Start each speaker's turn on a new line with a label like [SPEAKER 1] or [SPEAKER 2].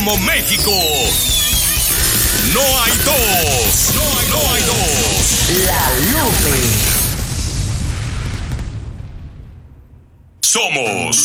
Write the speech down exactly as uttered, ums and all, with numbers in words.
[SPEAKER 1] Como México. No hay dos. No hay, no hay dos.
[SPEAKER 2] La Lupe.
[SPEAKER 1] Somos